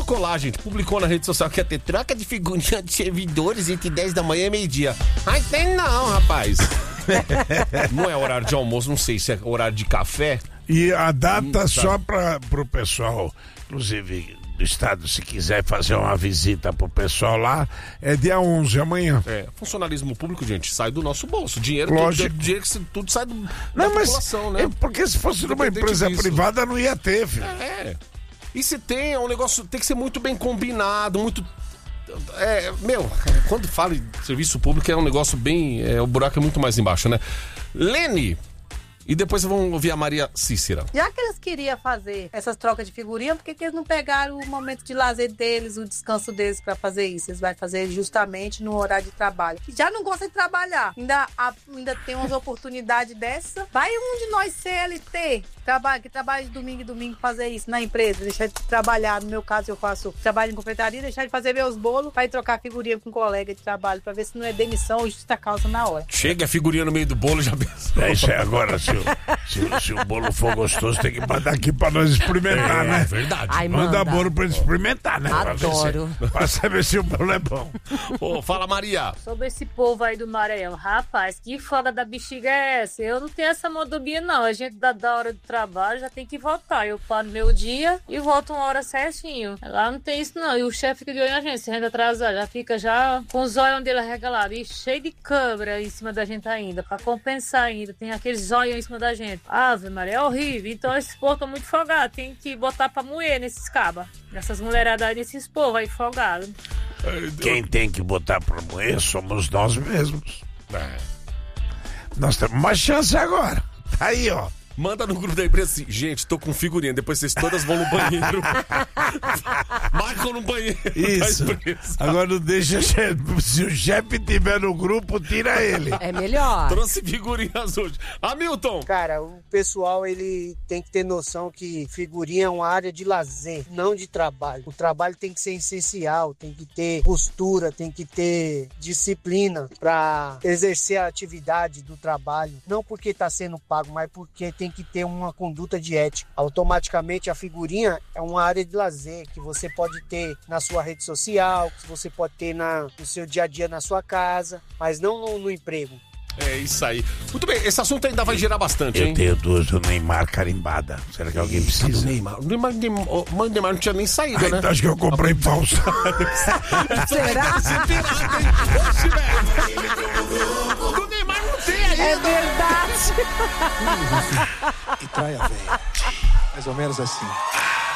colocou lá, gente, publicou na rede social que ia ter troca de figurinha de servidores entre 10 da manhã e meio-dia. Ai, tem não, rapaz. Não é horário de almoço, não sei se é horário de café. E a data só pro pessoal, inclusive do estado, se quiser fazer uma visita pro pessoal lá, é dia 11, amanhã. Funcionalismo público, gente, sai do nosso bolso. Dinheiro, dinheiro que tudo sai da população, né? Porque se fosse numa empresa privada não ia ter, filho. E se tem, é um negócio, tem que ser muito bem combinado, muito... quando fala em serviço público é um negócio bem... o buraco é muito mais embaixo, né? Lene... E depois vamos ouvir a Maria Cícera. Já que eles queriam fazer essas trocas de figurinha, por que eles não pegaram o momento de lazer deles, o descanso deles pra fazer isso? Eles vão fazer justamente no horário de trabalho. Que já não gosta de trabalhar. Ainda tem umas oportunidades dessa. Vai um de nós CLT, que trabalha de domingo em domingo fazer isso na empresa. Deixar de trabalhar. No meu caso, eu faço trabalho em confeitaria, deixar de fazer meus bolos pra ir trocar figurinha com um colega de trabalho, pra ver se não é demissão ou justa causa na hora. Chega a figurinha no meio do bolo, já pensou. Isso é agora, se o bolo for gostoso, tem que mandar aqui pra nós experimentar, né? É verdade. Ai, manda bolo pra ele experimentar, né? Adoro. Pra saber se o bolo é bom. Fala, Maria. Sobre esse povo aí do Maranhão, rapaz, que folga da bexiga é essa? Eu não tenho essa modobia, não. A gente da hora do trabalho já tem que voltar. Eu paro meu dia e volto uma hora certinho. Lá não tem isso, não. E o chefe fica de olho na gente, se a gente atrasar, já fica já com os olhos dele arregalados e cheio de câmera em cima da gente ainda, pra compensar ainda. Tem aqueles olhos em cima da gente. Ave Maria, é horrível. Então esses povos estão muito folgados. Tem que botar pra moer nesses cabas. Nessas mulheradas aí, nesses povos aí folgados. Quem tem que botar pra moer somos nós mesmos. Nós temos uma chance agora. Tá aí, ó. Manda no grupo da empresa assim, gente, tô com figurinha, depois vocês todas vão no banheiro. Marcam no banheiro. Isso. Agora não deixa o chefe. Se o chefe tiver no grupo, tira ele. É melhor. Trouxe figurinhas hoje. Hamilton. Cara, o pessoal, ele tem que ter noção que figurinha é uma área de lazer, não de trabalho. O trabalho tem que ser essencial, tem que ter postura, tem que ter disciplina pra exercer a atividade do trabalho. Não porque tá sendo pago, mas porque tem que ter uma conduta de ética. Automaticamente a figurinha é uma área de lazer que você pode ter na sua rede social, que você pode ter no seu dia a dia na sua casa, mas não no emprego. É isso aí. Muito bem, esse assunto ainda vai girar bastante, hein? Eu tenho duas do Neymar carimbada. Será que alguém precisa? Neymar não tinha nem saído, né? Então acho que eu comprei falsa. Será? Oxe, velho. Do Neymar não tem ainda. É verdade. E traia, velho. Mais ou menos assim.